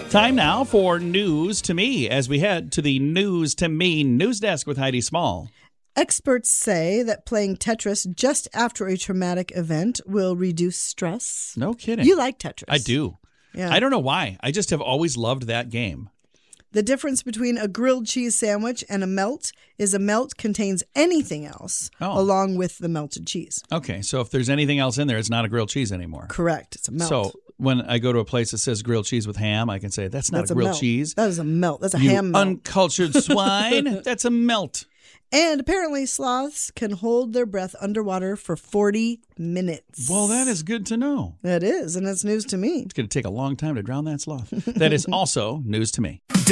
Time now for News to Me as we head to the News to Me news desk with Heidi Small. Experts say that playing Tetris just after a traumatic event will reduce stress. No kidding. You like Tetris. I do. Yeah. I don't know why. I just have always loved that game. The difference between a grilled cheese sandwich and a melt is a melt contains anything else along with the melted cheese. Okay, so if there's anything else in there, it's not a grilled cheese anymore. Correct. It's a melt. So when I go to a place that says grilled cheese with ham, I can say, that's not a grilled cheese. That is a melt. That's a You ham melt. uncultured swine. That's a melt. And apparently sloths can hold their breath underwater for 40 minutes. Well, that is good to know. That is, and it's news to me. It's going to take a long time to drown that sloth. That is also news to me.